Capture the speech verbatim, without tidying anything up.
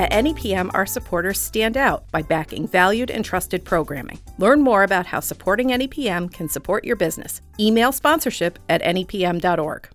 At N E P M, our supporters stand out by backing valued and trusted programming. Learn more about how supporting N E P M can support your business. Email sponsorship at N E P M dot org.